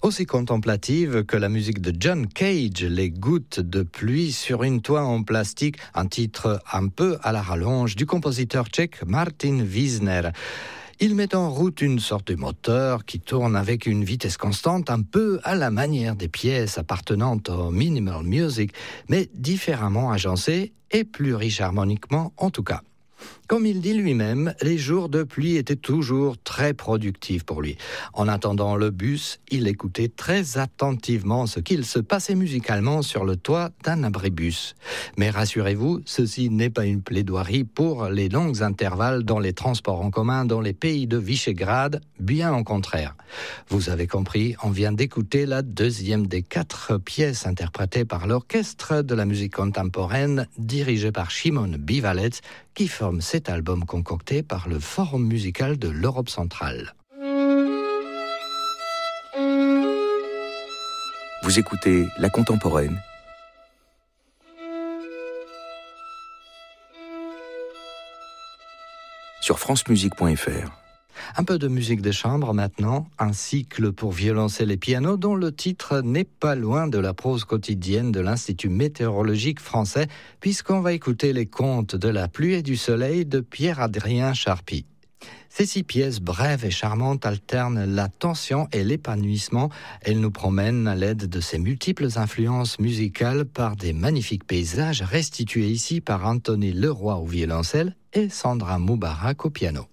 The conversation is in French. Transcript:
Aussi contemplative que la musique de John Cage, Les gouttes de pluie sur une toile en plastique, un titre un peu à la rallonge du compositeur tchèque Martin Wiesner. Il met en route une sorte de moteur qui tourne avec une vitesse constante, un peu à la manière des pièces appartenant au minimal music, mais différemment agencées et plus riche harmoniquement en tout cas. Comme il dit lui-même, les jours de pluie étaient toujours très productifs pour lui. En attendant le bus, il écoutait très attentivement ce qu'il se passait musicalement sur le toit d'un abribus. Mais rassurez-vous, ceci n'est pas une plaidoirie pour les longs intervalles dans les transports en commun dans les pays de Visegrad, bien au contraire. Vous avez compris, on vient d'écouter la deuxième des 4 pièces interprétées par l'orchestre de la musique contemporaine dirigé par Szymon Biwalec, qui forme cet album concocté par le Forum musical de l'Europe centrale. Vous écoutez La Contemporaine sur francemusique.fr. Un peu de musique de chambre maintenant, un cycle pour violoncelle et piano dont le titre n'est pas loin de la prose quotidienne de l'Institut météorologique français, puisqu'on va écouter les contes de la pluie et du soleil de Pierre-Adrien Charpy. Ces 6 pièces brèves et charmantes alternent la tension et l'épanouissement. Elles nous promènent à l'aide de ces multiples influences musicales par des magnifiques paysages restitués ici par Anthony Leroy au violoncelle et Sandra Moubarak au piano.